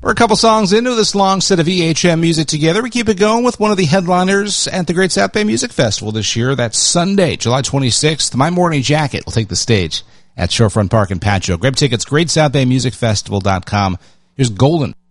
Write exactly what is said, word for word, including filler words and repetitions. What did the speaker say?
We're a couple songs into this long set of E H M music together. We keep it going with one of the headliners at the Great South Bay Music Festival this year. That's Sunday, July twenty-sixth. My Morning Jacket will take the stage at Shorefront Park in Patcho. Grab tickets, great south bay music festival dot com. Here's Golden.